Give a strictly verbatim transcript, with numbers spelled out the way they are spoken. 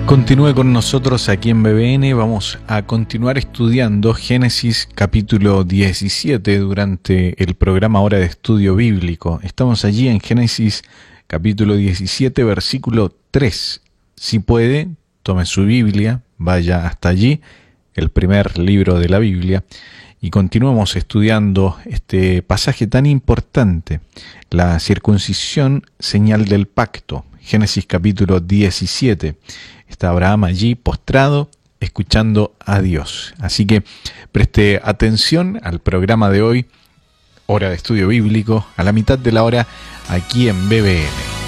Continúe con nosotros aquí en B B N. Vamos a continuar estudiando Génesis capítulo diecisiete durante el programa Hora de Estudio Bíblico. Estamos allí en Génesis capítulo diecisiete, versículo tres. Si puede, tome su Biblia, vaya hasta allí, el primer libro de la Biblia, y continuemos estudiando este pasaje tan importante, la circuncisión, señal del pacto. Génesis capítulo diecisiete. Está Abraham allí postrado, escuchando a Dios. Así que preste atención al programa de hoy, Hora de Estudio Bíblico, a la mitad de la hora, aquí en B B N.